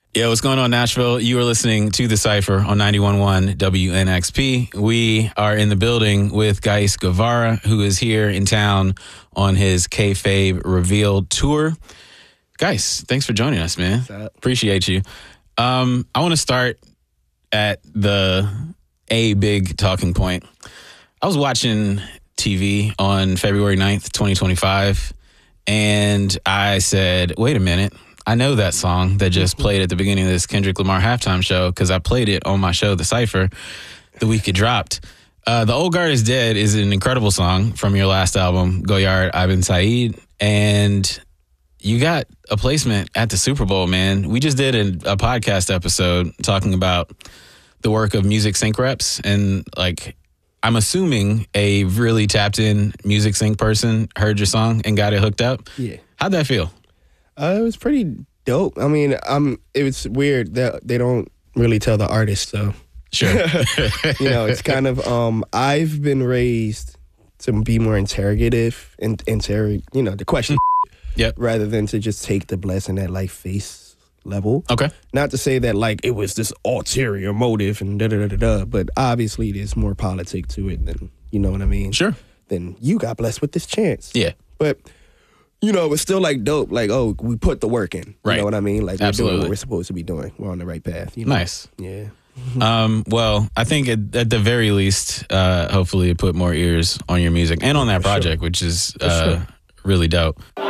Yeah, what's going on, Nashville? You are listening to The Cypher on 91.1 WNXP. We are in the building with Gais Guevara, who is here in town on his Kayfabe Reveal tour. Gais, thanks for joining us, man. Appreciate you. I want to start at the big talking point. I was watching TV on February 9th, 2025, and I said, wait a minute. I know that song that just played at the beginning of this Kendrick Lamar halftime show because I played it on my show, The Cypher, the week it dropped. The Old Guard is Dead is an incredible song from your last album, Goyard Ibn Said, and you got a placement at the Super Bowl, man. We just did a podcast episode talking about the work of music sync reps, and like, I'm assuming a really tapped in music sync person heard your song and got it hooked up. Yeah. How'd that feel? It was pretty dope. I mean, it was weird that they don't really tell the artist, so. Sure. It's kind of, I've been raised to be more interrogative and the question. Yep. Rather than to just take the blessing at like face level. Okay. Not to say that like it was this ulterior motive and da-da-da-da-da, but obviously there's more politic to it than, you know what I mean? Sure. Then you got blessed with this chance. Yeah. But it was still like dope. Like, oh, we put the work in. Right. You know what I mean? Like, we're Absolutely. doing what we're supposed to be doing. We're on the right path. You know? Nice. Yeah. Well, I think at the very least, hopefully it put more ears on your music and on that project, which is really dope.